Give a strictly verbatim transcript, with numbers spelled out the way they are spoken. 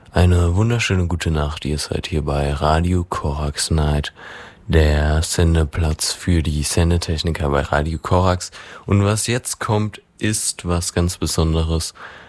Eine wunderschöne gute Nacht. Ihr seid hier bei Radio Korax Night, der Sendeplatz für die Sendetechniker bei Radio Korax. Und was jetzt kommt, ist was ganz Besonderes.